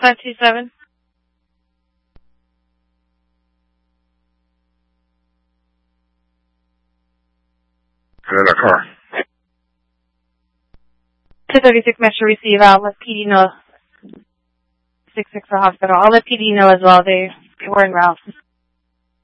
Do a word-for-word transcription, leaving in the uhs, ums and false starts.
five two seven. Get in that car. two thirty-six Metro receive out. Let P D know. six six for hospital. I'll let P D know as well. They, they were en route.